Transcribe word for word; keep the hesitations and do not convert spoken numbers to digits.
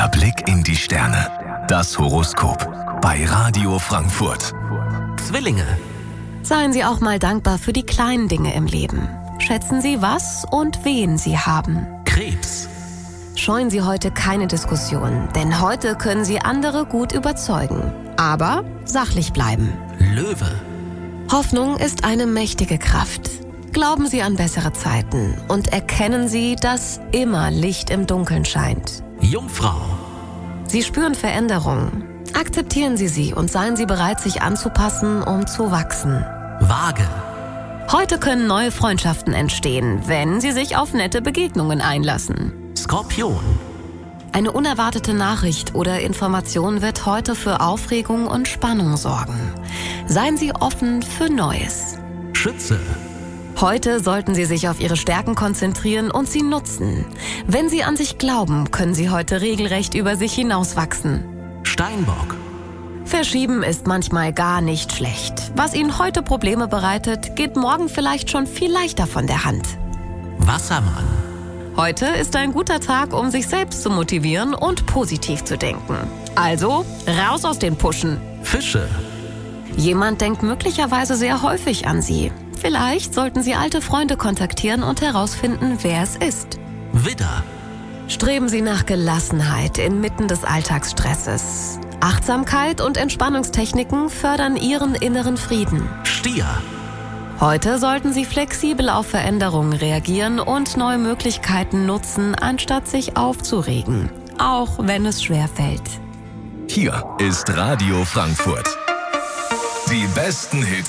Der Blick in die Sterne. Das Horoskop bei Radio Frankfurt. Zwillinge. Seien Sie auch mal dankbar für die kleinen Dinge im Leben. Schätzen Sie, was und wen Sie haben. Krebs. Scheuen Sie heute keine Diskussion, denn heute können Sie andere gut überzeugen. Aber sachlich bleiben. Löwe. Hoffnung ist eine mächtige Kraft. Glauben Sie an bessere Zeiten und erkennen Sie, dass immer Licht im Dunkeln scheint. Jungfrau. Sie spüren Veränderungen. Akzeptieren Sie sie und seien Sie bereit, sich anzupassen, um zu wachsen. Waage. Heute können neue Freundschaften entstehen, wenn Sie sich auf nette Begegnungen einlassen. Skorpion. Eine unerwartete Nachricht oder Information wird heute für Aufregung und Spannung sorgen. Seien Sie offen für Neues. Schütze. Heute sollten Sie sich auf Ihre Stärken konzentrieren und sie nutzen. Wenn Sie an sich glauben, können Sie heute regelrecht über sich hinauswachsen. Steinbock. Verschieben ist manchmal gar nicht schlecht. Was Ihnen heute Probleme bereitet, geht morgen vielleicht schon viel leichter von der Hand. Wassermann. Heute ist ein guter Tag, um sich selbst zu motivieren und positiv zu denken. Also, raus aus den Puschen. Fische. Jemand denkt möglicherweise sehr häufig an Sie. Vielleicht sollten Sie alte Freunde kontaktieren und herausfinden, wer es ist. Widder. Streben Sie nach Gelassenheit inmitten des Alltagsstresses. Achtsamkeit und Entspannungstechniken fördern Ihren inneren Frieden. Stier. Heute sollten Sie flexibel auf Veränderungen reagieren und neue Möglichkeiten nutzen, anstatt sich aufzuregen. Auch wenn es schwerfällt. Hier ist Radio Frankfurt. Die besten Hits.